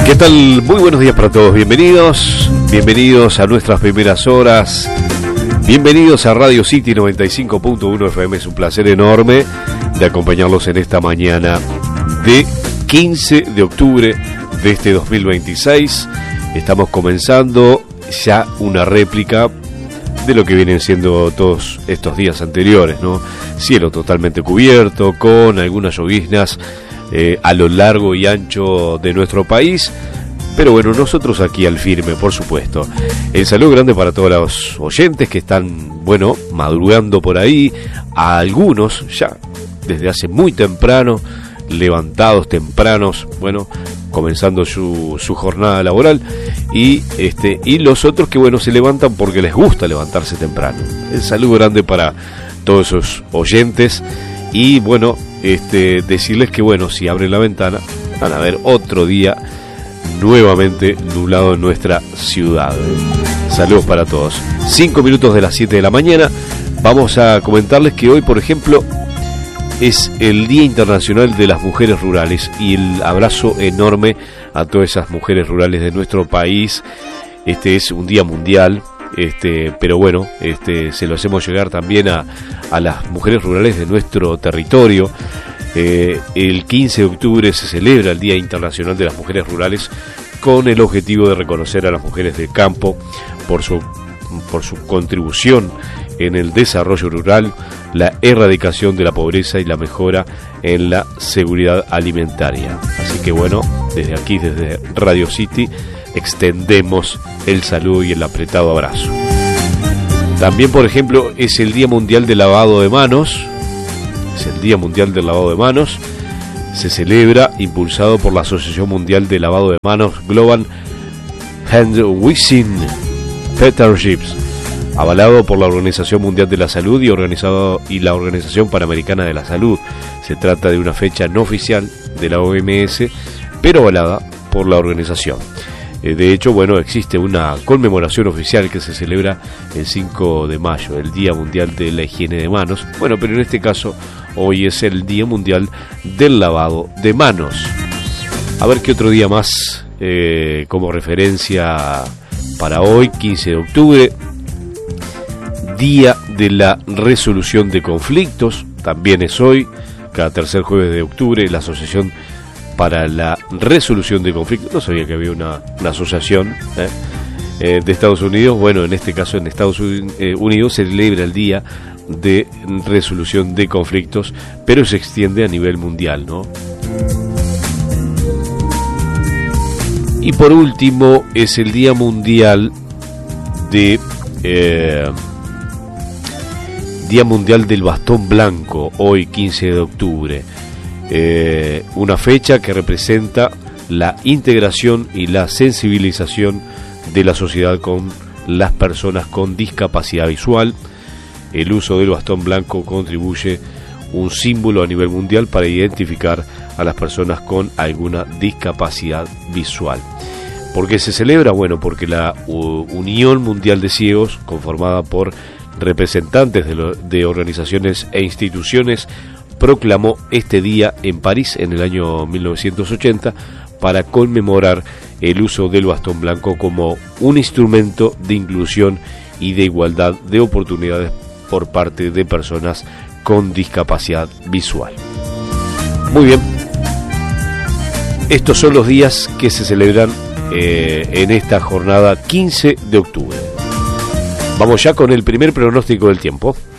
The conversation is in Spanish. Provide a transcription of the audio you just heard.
¿Qué tal? Muy buenos días para todos. Bienvenidos a nuestras primeras horas. Bienvenidos a Radio City 95.1 FM. Es un placer enorme de acompañarlos en esta mañana de 15 de octubre de este 2026. Estamos comenzando ya una réplica de lo que vienen siendo todos estos días anteriores, ¿no? Cielo totalmente cubierto, con algunas lloviznas a lo largo y ancho de nuestro país. Pero bueno, nosotros aquí al firme, por supuesto. El saludo grande para todos los oyentes que están, bueno, madrugando por ahí. A algunos ya desde hace muy temprano, levantados tempranos, bueno, comenzando su jornada laboral. Y los otros que, bueno, se levantan porque les gusta levantarse temprano. El saludo grande para todos esos oyentes. Y bueno, decirles que, bueno, si abren la ventana van a ver otro día nuevamente nublado en nuestra ciudad. Saludos para todos. 5 minutos de las 7 de la mañana. Vamos a comentarles que hoy, por ejemplo, es el Día Internacional de las Mujeres Rurales, y el abrazo enorme a todas esas mujeres rurales de nuestro país. Este es un día mundial, pero bueno, se lo hacemos llegar también a las mujeres rurales de nuestro territorio. El 15 de octubre se celebra el Día Internacional de las Mujeres Rurales con el objetivo de reconocer a las mujeres del campo por su contribución en el desarrollo rural, la erradicación de la pobreza y la mejora en la seguridad alimentaria. Así que bueno, desde aquí, desde Radio City, extendemos el saludo y el apretado abrazo. También, por ejemplo, es el Día Mundial del Lavado de Manos. Es el Día Mundial del Lavado de Manos. Se celebra impulsado por la Asociación Mundial de Lavado de Manos Global Hand Washing Partnerships, avalado por la Organización Mundial de la Salud y la Organización Panamericana de la Salud. Se trata de una fecha no oficial de la OMS, pero avalada por la organización. De hecho, bueno, existe una conmemoración oficial que se celebra el 5 de mayo, el Día Mundial de la Higiene de Manos. Bueno, pero en este caso, hoy es el Día Mundial del Lavado de Manos. A ver qué otro día más como referencia para hoy, 15 de octubre. Día de la Resolución de Conflictos, también es hoy. Cada tercer jueves de octubre, la Asociación para la Resolución de Conflictos, no sabía que había una asociación de Estados Unidos. Bueno, en este caso en Estados Unidos se celebra el Día de Resolución de Conflictos, pero se extiende a nivel mundial, ¿no? Y por último es el Día Mundial de Día Mundial del Bastón Blanco, hoy 15 de octubre. Una fecha que representa la integración y la sensibilización de la sociedad con las personas con discapacidad visual. El uso del bastón blanco contribuye un símbolo a nivel mundial para identificar a las personas con alguna discapacidad visual. ¿Por qué se celebra? Bueno, porque la Unión Mundial de Ciegos, conformada por representantes de organizaciones e instituciones, proclamó este día en París en el año 1980 para conmemorar el uso del bastón blanco como un instrumento de inclusión y de igualdad de oportunidades por parte de personas con discapacidad visual. Muy bien, estos son los días que se celebran en esta jornada 15 de octubre. Vamos ya con el primer pronóstico del tiempo.